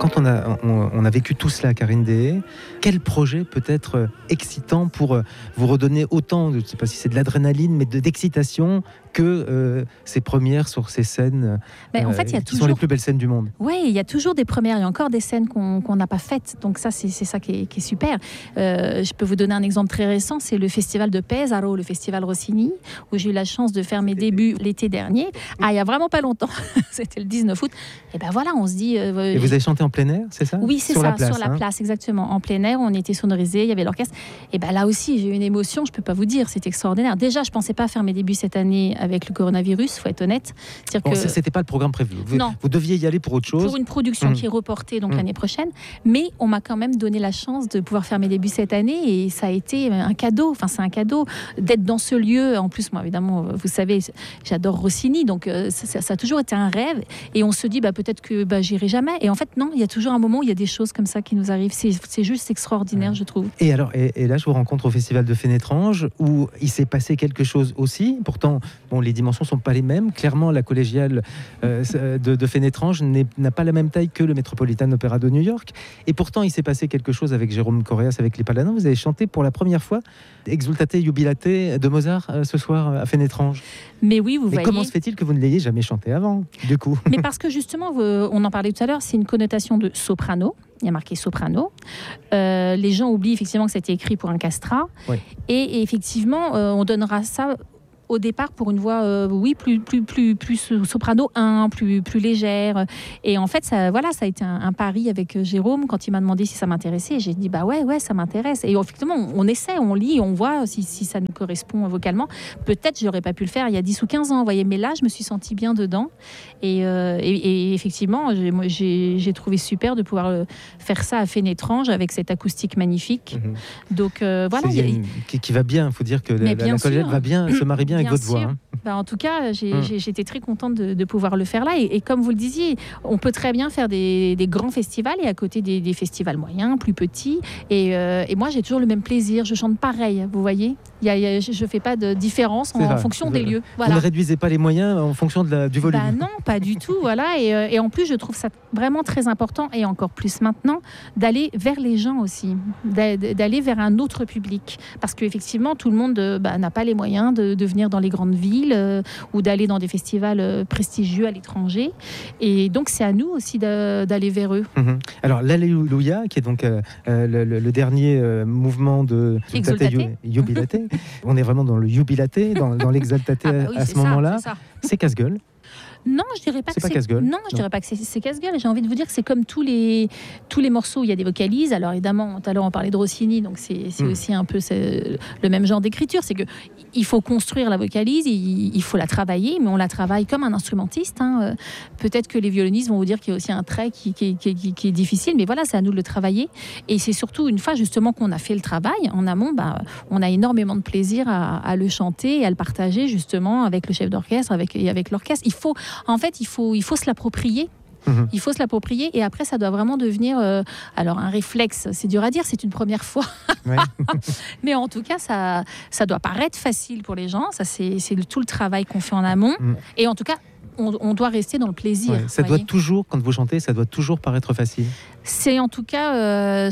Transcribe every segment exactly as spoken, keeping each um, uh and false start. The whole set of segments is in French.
quand on a, on, on a vécu tout cela à Karine Deshaies, quel projet peut être excitant pour vous redonner autant, je ne sais pas si c'est de l'adrénaline, mais de, d'excitation que euh, ces premières sur ces scènes ben, en euh, fait, il y a qui toujours... sont les plus belles scènes du monde. Oui, il y a toujours des premières. Il y a encore des scènes qu'on qu'on n'a pas faites. Donc ça, c'est, c'est ça qui est, qui est super. Euh, je peux vous donner un exemple très récent. C'est le festival de Pesaro, le festival Rossini, où j'ai eu la chance de faire mes débuts l'été dernier. Ah, il y a vraiment pas longtemps. C'était le dix-neuf août. Et ben voilà, on se dit... Euh, Et vous avez chanté en plein air, c'est ça? Oui, c'est sur ça, la place, sur la hein. place, exactement. En plein air, on était sonorisés, il y avait l'orchestre. Et ben là aussi, j'ai eu une émotion, je peux pas vous dire, c'était extraordinaire. Déjà, je pensais pas faire mes débuts cette année avec le coronavirus, faut être honnête. C'est-à-dire Bon, que... ça, c'était pas le programme prévu. Vous, Non. vous deviez y aller pour autre chose. Pour une production Mmh. qui est reportée donc Mmh. l'année prochaine, mais on m'a quand même donné la chance de pouvoir faire mes débuts cette année et ça a été un cadeau. Enfin, c'est un cadeau d'être dans ce lieu. En plus, moi, évidemment, vous savez, j'adore Rossini, donc ça, ça, ça a toujours été un rêve. Et on se dit, bah, peut-être que bah, j'irai jamais. Et en fait, non, il y a toujours un moment où il y a des choses comme ça qui nous arrivent. C'est, c'est juste extraordinaire, ouais. Je trouve. Et alors, et, et là, je vous rencontre au Festival de Fénétrange où il s'est passé quelque chose aussi. Pourtant, bon, les dimensions sont pas les mêmes. Clairement, la collégiale euh, de, de Fénétrange n'est, n'a pas la même taille que le Metropolitan Opera de New York. Et pourtant, il s'est passé quelque chose avec Jérôme Correas, avec les Paladins. Vous avez chanté pour la première fois Exultate Jubilate de Mozart euh, ce soir à Fénétrange. Mais oui, vous Mais voyez. comment se fait-il que vous ne l'ayez jamais chanté avant, du coup? Mais parce que justement, on en parlait tout à l'heure, c'est une connotation de soprano. Il y a marqué soprano. Euh, les gens oublient effectivement que ça a été écrit pour un castrat. Oui. Et, et effectivement, euh, on donnera ça au départ pour une voix, euh, oui, plus, plus, plus, plus soprano un, plus, plus légère. Et en fait, ça, voilà, ça a été un, un pari avec Jérôme quand il m'a demandé si ça m'intéressait. J'ai dit, bah ouais, ouais, ça m'intéresse. Et effectivement, on, on essaie, on lit, on voit si, si ça nous correspond vocalement. Peut-être, j'aurais pas pu le faire il y a dix ou quinze ans, vous voyez. Mais là, je me suis sentie bien dedans. Et, euh, et, et effectivement, j'ai, moi, j'ai, j'ai trouvé super de pouvoir faire ça à Fénétrange avec cette acoustique magnifique. Mm-hmm. Donc, euh, voilà. C'est, il y a une, qui, qui va bien. Il faut dire que la, la collégiale va bien, se marie bien, bien avec votre sûr. Voix. Hein. Bah, en tout cas, j'ai, mmh. j'ai, j'étais très contente de, de pouvoir le faire là. Et, et comme vous le disiez, on peut très bien faire des, des grands festivals et à côté des, des festivals moyens, plus petits. Et, euh, et moi, j'ai toujours le même plaisir. Je chante pareil, vous voyez. Il y a, il y a, je ne fais pas de différence en, en fonction des lieux. Voilà. Vous ne réduisez pas les moyens en fonction de la, du volume. Bah non, pas du tout. Voilà. Et, et en plus, je trouve ça vraiment très important, et encore plus maintenant, d'aller vers les gens aussi, d'aller vers un autre public. Parce qu'effectivement, tout le monde bah, n'a pas les moyens de, de venir dans les grandes villes euh, ou d'aller dans des festivals euh, prestigieux à l'étranger. Et donc, c'est à nous aussi de, d'aller vers eux. Mmh. Alors, l'Alléluia, qui est donc euh, le, le, le dernier euh, mouvement de Jubilate. On est vraiment dans le Jubilate, dans, dans l'exaltate ah bah oui, à ce moment-là. C'est, c'est casse-gueule. Non, je dirais pas c'est que pas c'est casse-gueule. Non, je non. dirais pas que c'est, c'est casse-gueule. J'ai envie de vous dire que c'est comme tous les tous les morceaux où il y a des vocalises. Alors évidemment, tout à l'heure on parlait de Rossini, donc c'est, c'est mmh. aussi un peu c'est, le même genre d'écriture. C'est que il faut construire la vocalise, il, il faut la travailler, mais on la travaille comme un instrumentiste. Hein. Peut-être que les violonistes vont vous dire qu'il y a aussi un trait qui, qui, qui, qui, qui est difficile, mais voilà, c'est à nous de le travailler. Et c'est surtout une fois justement qu'on a fait le travail en amont, bah, on a énormément de plaisir à, à le chanter et à le partager justement avec le chef d'orchestre, avec et avec l'orchestre. Il faut En fait, il faut, il faut se l'approprier. Mmh. Il faut se l'approprier et après, ça doit vraiment devenir euh, alors un réflexe. C'est dur à dire, c'est une première fois. Ouais. Mais en tout cas, ça, ça doit paraître facile pour les gens. Ça, c'est, c'est le, tout le travail qu'on fait en amont. Mmh. Et en tout cas, on, on doit rester dans le plaisir. Ouais, ça doit voyez. toujours, quand vous chantez, ça doit toujours paraître facile. C'est en tout cas euh,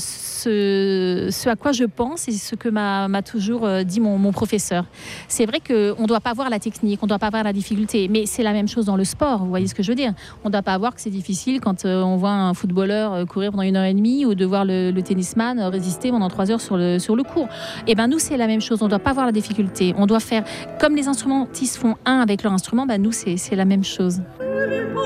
ce, ce à quoi je pense et ce que m'a, m'a toujours dit mon, mon professeur. C'est vrai qu'on ne doit pas voir la technique, on ne doit pas voir la difficulté, mais c'est la même chose dans le sport, vous voyez ce que je veux dire. On ne doit pas voir que c'est difficile quand euh, on voit un footballeur courir pendant une heure et demie ou de voir le, le tennisman résister pendant trois heures sur le, sur le court. Et ben nous, c'est la même chose, on ne doit pas voir la difficulté. On doit faire, comme les instrumentistes font un avec leur instrument, ben nous, c'est, c'est la même chose.